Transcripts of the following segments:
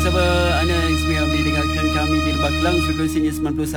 bersama anda yang semua mendengarkan kami di Lebak Kelang, frekuensinya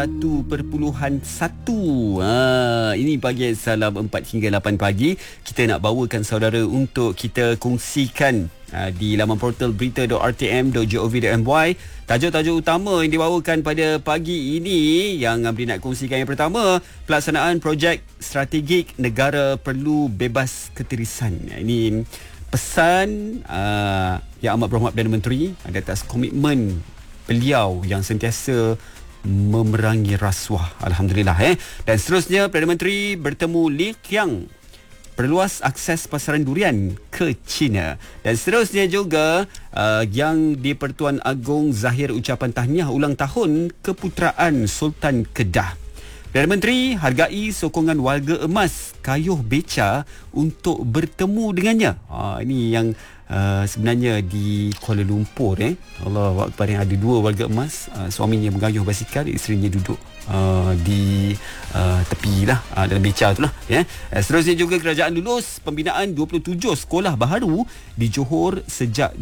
91.1. Ini pagi salam 4 hingga 8 pagi. Kita nak bawakan saudara untuk kita kongsikan di laman portal berita.rtm.gov.my tajuk-tajuk utama yang dibawakan pada pagi ini. Yang Amri nak kongsikan yang pertama, pelaksanaan projek strategik negara perlu bebas ketirisan. Ini pesan Yang Amat Berhormat Perdana Menteri ada atas komitmen beliau yang sentiasa memerangi rasuah. Alhamdulillah. Dan seterusnya, Perdana Menteri bertemu Li Qiang perluas akses pasaran durian ke China. Dan seterusnya juga yang di Pertuan Agong zahir ucapan tahniah ulang tahun keputeraan Sultan Kedah. Perdana Menteri hargai sokongan warga emas Kayuh Beca untuk bertemu dengannya. Ini yang sebenarnya di Kuala Lumpur. Allah Akbar, yang ada dua warga emas. Suaminya mengayuh basikal, isterinya duduk di tepi lah, dalam beca tu lah. Seterusnya juga, kerajaan lulus pembinaan 27 sekolah baharu di Johor sejak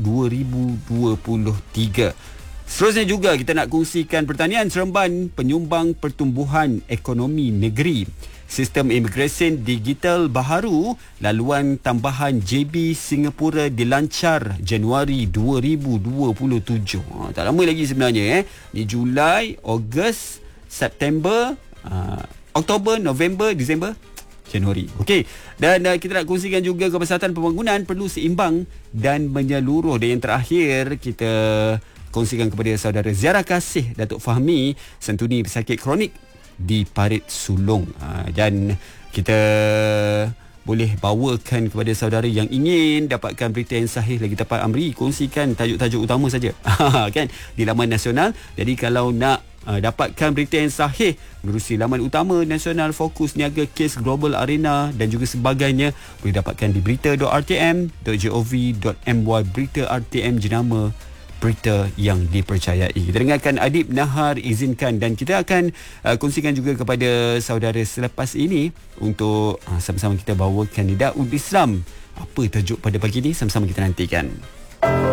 2023. Seterusnya juga kita nak kongsikan pertanian Seremban penyumbang pertumbuhan ekonomi negeri. Sistem imigresen digital baharu laluan tambahan JB Singapura dilancar Januari 2027. Tak lama lagi sebenarnya. Ni Julai, Ogos, September, Oktober, November, Disember, Januari. Okey. Dan kita nak kongsikan juga kepersatan pembangunan perlu seimbang dan menyeluruh. Dan yang terakhir, kita kongsikan kepada saudara ziarah kasih Datuk Fahmi sentuni pesakit kronik di Parit Sulong. Dan kita boleh bawakan kepada saudara yang ingin dapatkan berita yang sahih. Lagi tepat, Amri kongsikan tajuk-tajuk utama saja kan, di laman nasional. Jadi kalau nak dapatkan berita yang sahih menerusi laman utama nasional, fokus niaga, kes global, arena dan juga sebagainya, boleh dapatkan di berita.rtm.gov.my. Berita RTM, jenama berita yang dipercayai. Kita dengarkan Adib Nahar Izinkan, dan kita akan kongsikan juga kepada saudara selepas ini untuk sama-sama kita bawakan Nidaul Islam. Apa tajuk pada pagi ini, sama-sama kita nantikan.